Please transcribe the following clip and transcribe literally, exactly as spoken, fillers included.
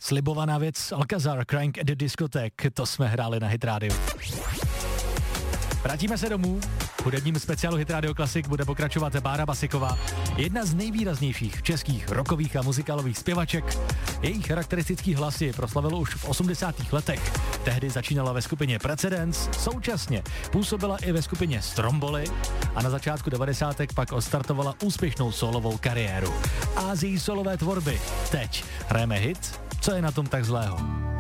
Slibovaná věc Alcazar, Crying at the Discotheque, to jsme hráli na Hit Radio. Vrátíme se domů. V hudebním speciálu Hit Radio Classic bude pokračovat Bára Basiková, jedna z nejvýraznějších českých rockových a muzikálových zpěvaček. Její charakteristický hlas ji proslavilo už v osmdesátých letech. Tehdy začínala ve skupině Precedence, současně působila i ve skupině Stromboli a na začátku devadesátek pak odstartovala úspěšnou solovou kariéru. A z její solové tvorby teď hrajeme hit, Co je na tom tak zlého.